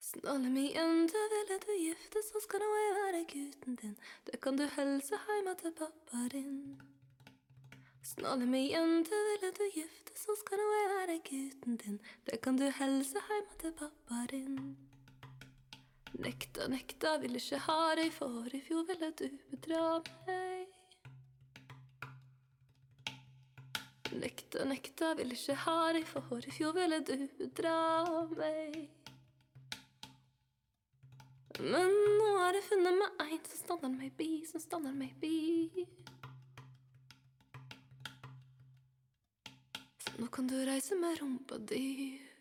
Snalle meg igjen, du ville du gifte, så skal nå jeg være gutten din. Det kan du helse heima til pappa din. Snalle meg igjen, du ville du gifte, så skal nå jeg være gutten din. Det kan du helse heima til pappa din. Nekta, nekta, vil ikke ha deg, for i fjor ville du bedra meg. Nekta, nekta, vil ikke ha deg, for i fjor ville du bedra meg. Men nå har jeg funnet meg en som stander meg bi, som stander meg bi. Så nå kan du reise med rumpa di.